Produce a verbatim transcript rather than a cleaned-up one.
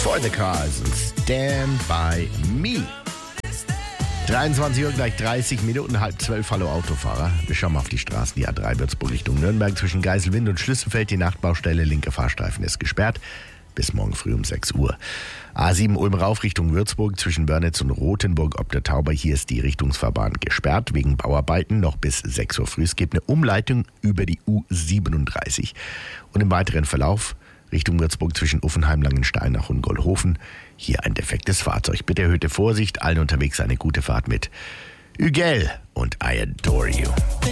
For the Cars und Stand By Me. dreiundzwanzig Uhr, gleich dreißig Minuten, halb zwölf. Hallo Autofahrer. Wir schauen mal auf die Straßen. Die A drei Würzburg Richtung Nürnberg zwischen Geiselwind und Schlüsselfeld. Die Nachtbaustelle, linke Fahrstreifen ist gesperrt. Bis morgen früh um sechs Uhr. A sieben Ulm rauf Richtung Würzburg zwischen Börnitz und Rothenburg ob der Tauber. Hier ist die Richtungsfahrbahn gesperrt wegen Bauarbeiten noch bis sechs Uhr früh. Es gibt eine Umleitung über die U siebenunddreißig. Und im weiteren Verlauf Richtung Würzburg zwischen Uffenheim, Langensteinach und Gollhofen. Hier ein defektes Fahrzeug. Bitte erhöhte Vorsicht. Allen unterwegs eine gute Fahrt mit Ügel und I Adore You.